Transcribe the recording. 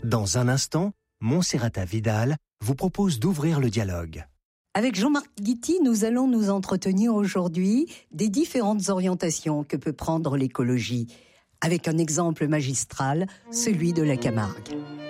Dans un instant, Monserrata Vidal vous propose d'ouvrir le dialogue. Avec Jean-Marc Guity, nous allons nous entretenir aujourd'hui des différentes orientations que peut prendre l'écologie, avec un exemple magistral, celui de la Camargue.